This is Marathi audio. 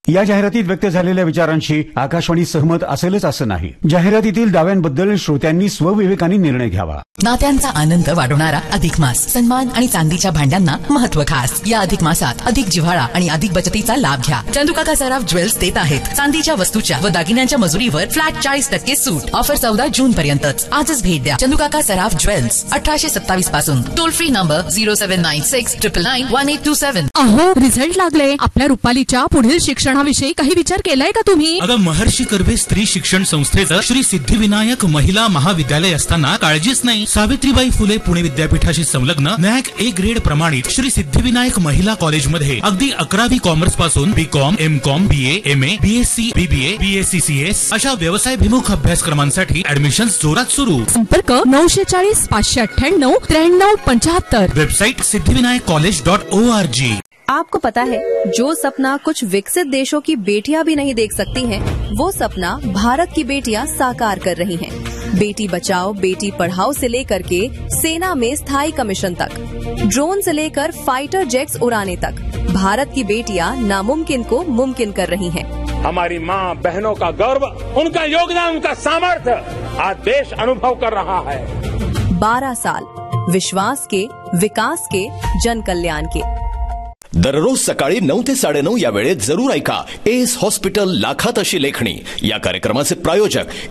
या जाहिरातीत व्यक्त झालेल्या विचारांशी आकाशवाणी सहमत असेलच असं नाही. जाहिरातीतील दाव्यांबद्दल श्रोत्यांनी स्वविवेकाने निर्णय घ्यावा. नात्यांचा आनंद वाढवणारा अधिक मास. सन्मान आणि चांदीच्या भांड्यांना महत्व खास. या अधिक मासात अधिक जिव्हाळा आणि अधिक बचतीचा लाभ घ्या. चंदुकाका सराफ ज्वेल्स देत आहेत चांदीच्या वस्तूच्या व दागिन्यांच्या मजुरीवर फ्लॅट 40% सूट. ऑफर 14 जून पर्यंतच. आजच भेट द्या चंदुकाका सराफ ज्वेल्स 1827 पासून. Toll free number 0796999827. अहो रिझल्ट लागले. आपल्या रुपालीच्या पुढील शिक्षणाविषयी काही विचार केलाय का तुम्ही? अगं महर्षी कर्वे स्त्री शिक्षण संस्थेचं श्री सिद्धिविनायक महिला महाविद्यालय असताना काळजीच नाही. सावित्रीबाई फुले पुणे विद्यापीठाशी संलग्न नॅक ए ग्रेड प्रमाणित श्री सिद्धिविनायक महिला कॉलेजमध्ये अगदी 11वी कॉमर्स पासून BCom, MCom, BA, MA, BSc, BBA, BSc-CS अशा व्यवसायभिमुख अभ्यासक्रमांसाठी ऍडमिशन जोरात सुरू. संपर्क 940 598 9375. Website siddhivinayakcollege.org. आपको पता है जो सपना कुछ विकसित देशों की बेटियां भी नहीं देख सकती हैं, वो सपना भारत की बेटियां साकार कर रही हैं। बेटी बचाओ बेटी पढ़ाओ से लेकर के सेना में स्थायी कमीशन तक, ड्रोन से लेकर फाइटर जेट्स उड़ाने तक, भारत की बेटियां नामुमकिन को मुमकिन कर रही हैं। हमारी माँ बहनों का गौरव, उनका योगदान, उनका सामर्थ्य आज देश अनुभव कर रहा है। 12 साल विश्वास के, विकास के, जन कल्याण के। दररोज सकाळी 9 ते 9:30 या वेळेत जरूर ऐका एस हॉस्पिटल लाखात अशी लेखणी या कार्यक्रमाचे प्रायोजक